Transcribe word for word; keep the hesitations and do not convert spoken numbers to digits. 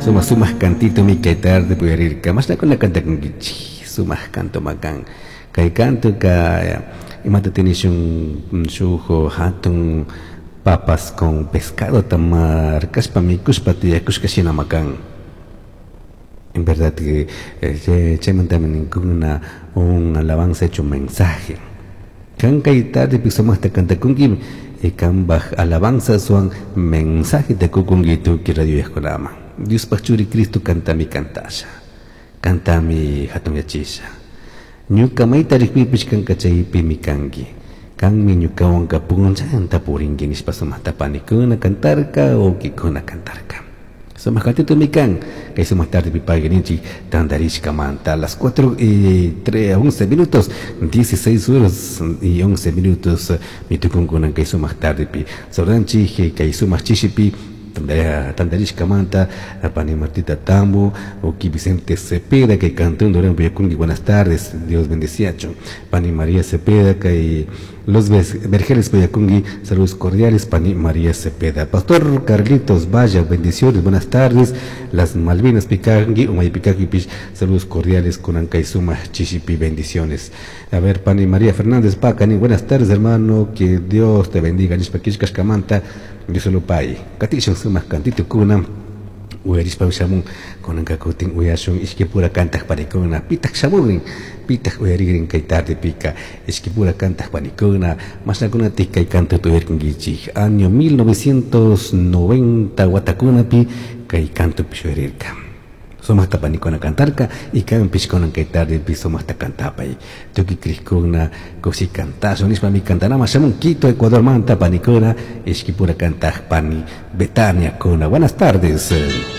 Suma sumas cantito mi que tarde puede ir más la con la canta con gichi sumas canto macan kai canto ka y mata tienes un sujo hatun papas con pescado tamar caspa mi cuspati cuscasina macan. En verdad que eh, che mantamen ninguna un alabanza hecho un mensaje kan kai tarde pisamos hasta canta con gim y kan baj alabanza son mensaje de kukungitu que radio escolama Dios pachuri Cristo canta mi cantasha canta mi hatun yachisha nyuka mai tarik pipis kan kacai pimi kangi kan mi nyuka wang kapungan anta puringin ispasama tapanikuna cantarka o kikuna cantarka somos cantito mi can que hizo más tarde pipagenichi tandarishka manta a las cuatro y tres once minutos dieciséis horas y once minutos mi tukungunan que hizo más tarde pi sobranchi que hizo más chishipi tandarishka manta pani Martita Tambo o ki Vicente Cepeda que cantó un dorán Villakungi buenas tardes Dios bendeciacho pani María Cepeda que los vergeles Villakungi saludos cordiales pani María Cepeda Pastor Carlitos Vaya bendiciones buenas tardes las Malvinas Picangi Umay Picaqui Pish saludos cordiales con Ancaizuma Chishipi bendiciones a ver pani María Fernández Pacani buenas tardes hermano que Dios te bendiga Nishpakish Camanta yo solo pai katishon sumas cantito kuna ueris pau shamun con kakutin uyashun iski pura cantas panikuna pitak shamun pitak ueririn kai tarde pica iski pura cantas panikuna más alguna tika y canto tu erkingichi año mil novecientos noventa watakuna pi kai canto pishuerirka somos hasta panicona cantarca y caen piscona que tarde somos hasta cantapa y toki criscona cosi cantar son ispa mi cantana más un Quito Ecuador manta panicona es que pura cantar pani Betania cona buenas tardes.